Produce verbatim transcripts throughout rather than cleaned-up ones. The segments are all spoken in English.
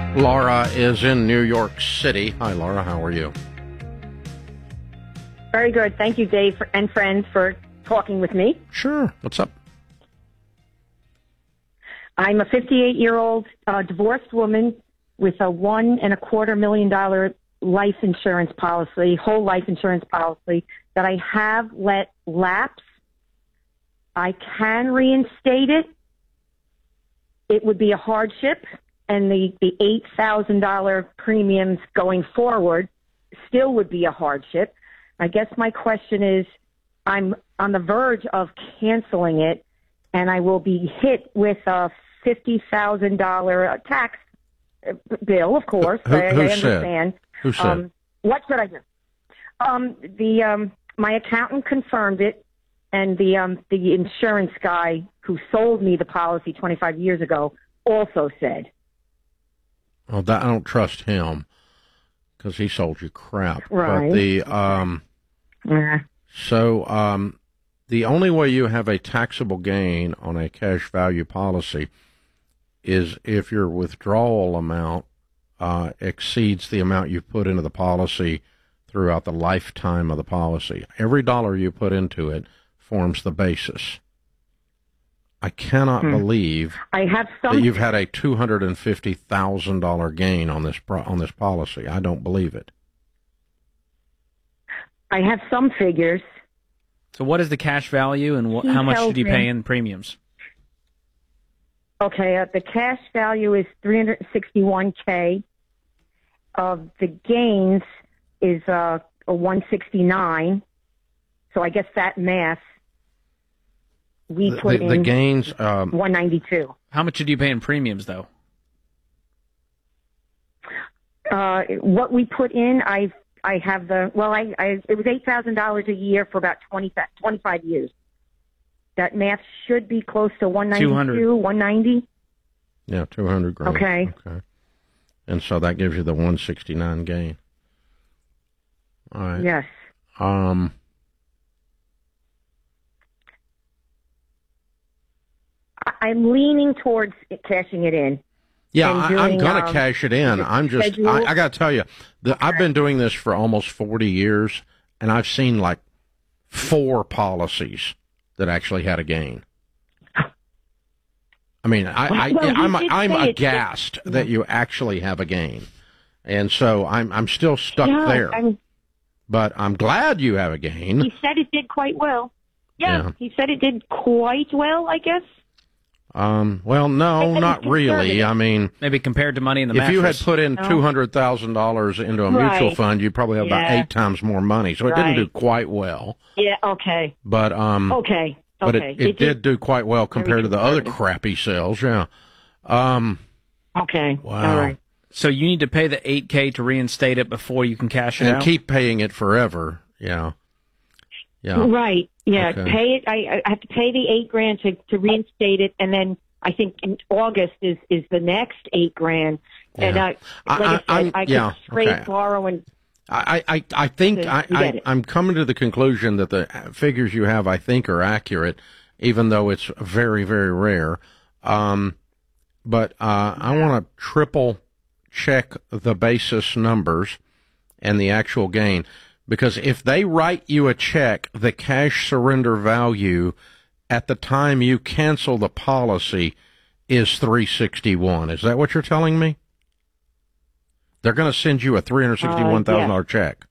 Laura is in New York City. Hi, Laura. How are you? Very good. Thank you, Dave and friends, for talking with me. Sure. What's up? I'm a fifty-eight-year-old uh, divorced woman with a one and a quarter million dollar life insurance policy, whole life insurance policy that I have let lapse. I can reinstate it. It would be a hardship, and the, the eight thousand dollars premiums going forward still would be a hardship. I guess my question is, I'm on the verge of canceling it, and I will be hit with a fifty thousand dollars tax bill, of course. Who, who I, I understand. Said? Who said? Um, what should I do? Um, the um, my accountant confirmed it, and the um, the insurance guy who sold me the policy twenty-five years ago also said. Well, that, I don't trust him because he sold you crap. Right. But the um, Yeah. so um, the only way you have a taxable gain on a cash value policy is if your withdrawal amount uh, exceeds the amount you put into the policy throughout the lifetime of the policy. Every dollar you put into it forms the basis. I cannot hmm. believe I have some... that you've had a two hundred fifty thousand dollars gain on this pro- on this policy. I don't believe it. I have some figures. So what is the cash value, and wh- how much did you pay in premiums? Okay, uh, the cash value is three hundred sixty-one thousand dollars. Uh, the gains is uh, a one hundred sixty-nine thousand dollars. So I guess that math, we put the, the, in the gains, um, one hundred ninety-two thousand dollars. How much did you pay in premiums, though? Uh, what we put in, I I have the, well, I, I it was eight thousand dollars a year for about twenty, twenty-five years. That math should be close to one hundred ninety-two, one hundred ninety. Yeah, two hundred grand. Okay. Okay. And so that gives you the one hundred sixty-nine gain. All right. Yes. Um. I'm leaning towards cashing it in. Yeah, I, doing, I'm going to um, cash it in. I'm just, I, I got to tell you, the, okay. I've been doing this for almost forty years, and I've seen like four policies that actually had a gain. I mean, I, I, well, I'm, I'm aghast it, that you actually have a gain. And so I'm, I'm still stuck yeah, there. I'm, but I'm glad you have a gain. He said it did quite well. Yeah, yeah. He said it did quite well, I guess. Um, well, no, not really. I mean, maybe compared to money in the if mattress. you had put in no. two hundred thousand dollars into a right. mutual fund, you'd probably have yeah. about eight times more money. So it right. didn't do quite well. Yeah, okay. But, um, okay. But okay. it, it, it did, did do quite well compared to the other crappy sales, yeah. Um, okay. Wow. All right. So you need to pay the eight K to reinstate it before you can cash it and out? And keep paying it forever, yeah. Yeah. Right, yeah. Okay. Pay it. I, I have to pay the eight grand to, to reinstate it, and then I think in August is, is the next eight grand. Yeah. And I, like I, I, said, I, I could yeah, straight okay. borrow and... I, I, I think I, I, I'm coming to the conclusion that the figures you have, I think, are accurate, even though it's very, very rare. Um, but uh, I want to triple check the basis numbers and the actual gain, because if they write you a check, the cash surrender value at the time you cancel the policy is three sixty-one. Is that what you're telling me? They're going to send you a three hundred sixty-one thousand dollars uh, yeah. check.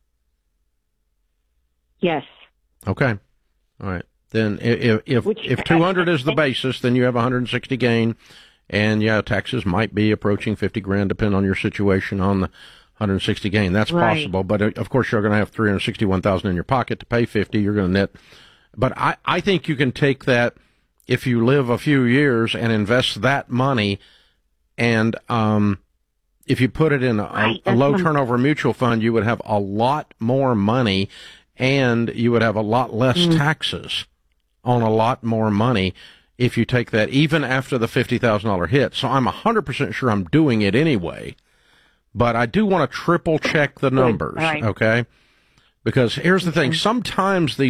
Yes. Okay. All right. Then if if, Which, if two hundred is the basis, then you have one hundred sixty gain, and yeah, taxes might be approaching fifty grand, depending on your situation on the one hundred sixty gain. That's right. possible, but of course you're going to have three hundred sixty-one thousand in your pocket to pay fifty. You're going to net, but I I think you can take that if you live a few years and invest that money, and um. If you put it in a, right, a low turnover mutual fund, you would have a lot more money, and you would have a lot less mm. taxes on a lot more money if you take that, even after the fifty thousand dollars hit. So I'm one hundred percent sure I'm doing it anyway, but I do want to triple check the numbers, right. okay? Because here's the thing, sometimes the